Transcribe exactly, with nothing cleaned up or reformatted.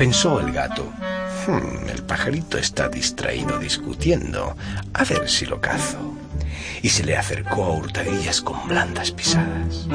Pensó el gato. Hmm, el pajarito está distraído discutiendo. A ver si lo cazo. Y se le acercó a hurtadillas con blandas pisadas.